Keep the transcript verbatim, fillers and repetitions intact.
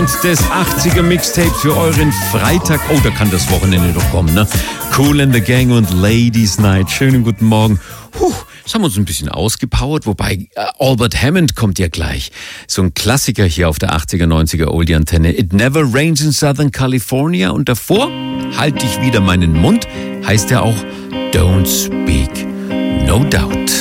End des achtziger Mixtapes für euren Freitag. Oh, da kann das Wochenende doch kommen, ne? Kool and the Gang und Ladies Night. Schönen guten Morgen. Puh, jetzt haben wir uns ein bisschen ausgepowert, wobei äh, Albert Hammond kommt ja gleich. So ein Klassiker hier auf der achtziger, neunziger Oldie-Antenne. It Never Rains in Southern California. Und davor, Halt ich wieder meinen Mund, heißt ja auch Don't Speak No Doubt.